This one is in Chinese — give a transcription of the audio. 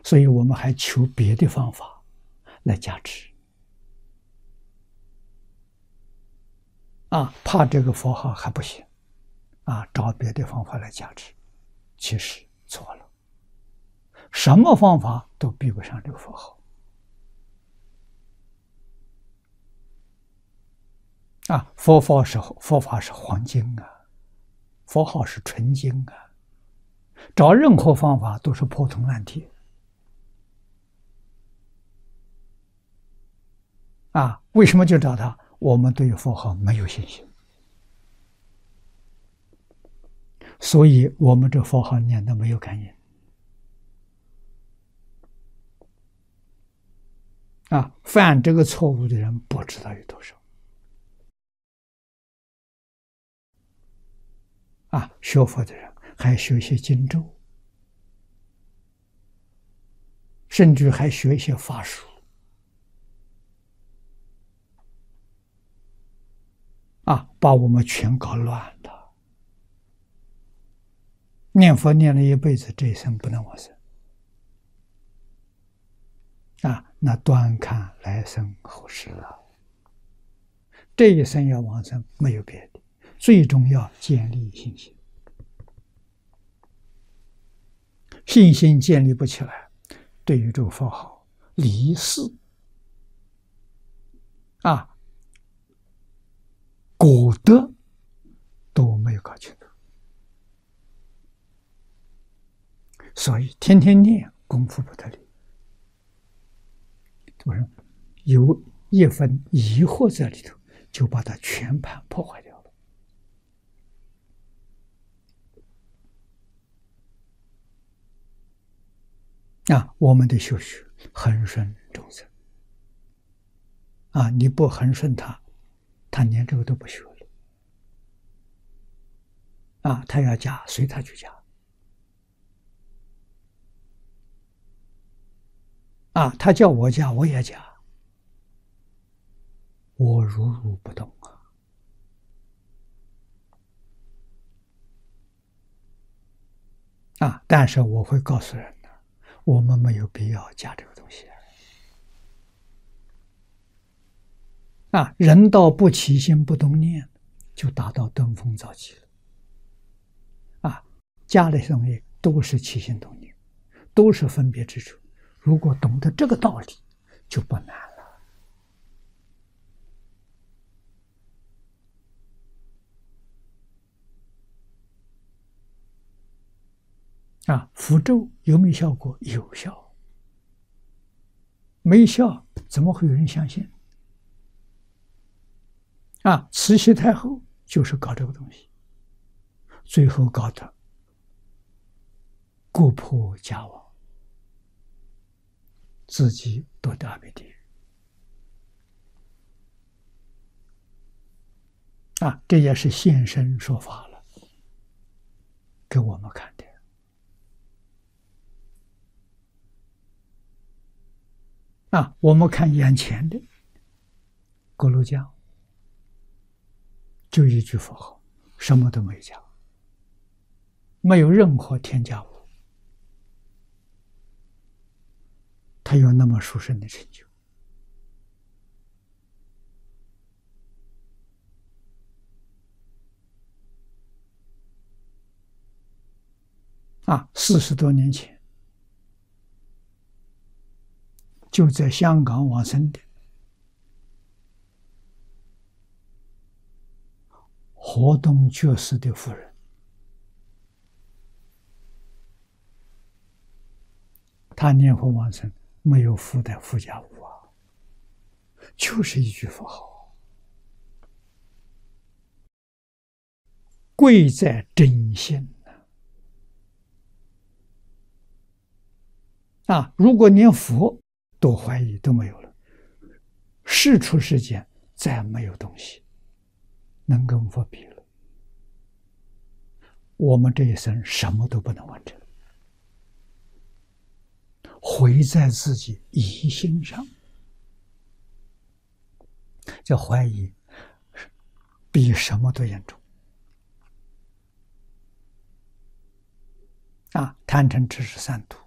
所以我们还求别的方法来加持怕这个佛号还不行找别的方法来加持，其实错了，什么方法都比不上这个佛号佛法是黄金佛号是纯金找任何方法都是破铜烂铁为什么就找它？我们对佛号没有信心，所以我们这佛号念的没有感应犯这个错误的人不知道有多少学佛的人还学一些经咒，甚至还学一些法术把我们全搞乱了。念佛念了一辈子，这一生不能往生那端看来生后事了。这一生要往生，没有别的，最重要建立信心。信心建立不起来，对于这个佛号离世果德都没有搞清楚，所以天天念功夫不得力。我说有一分疑惑在里头，就把它全盘破坏掉了我们的修学恒顺众生你不恒顺他连这个都不学了他要加随他去加他叫我加我也加，我如不动但是我会告诉人我们没有必要加这个东西人到不起心不动念，就达到登峰造极了加的东西都是起心动念，都是分别之处。如果懂得这个道理，就不难了符咒有没有效果？有效，没效怎么会有人相信慈禧太后就是搞这个东西，最后搞的国破家亡，自己堕到阿鼻地狱这也是现身说法了，给我们看的我们看眼前的锅炉匠，就一句佛号，什么都没加，没有任何添加物，他有那么殊胜的成就40多年前就在香港往生的活动觉寺的夫人，他念佛往生没有附带附加物就是一句佛号，贵在真心如果连佛都怀疑都没有了，世出世间再没有东西能跟佛比了。我们这一生什么都不能完成，毁在自己疑心上。这怀疑比什么都严重贪嗔痴是三毒，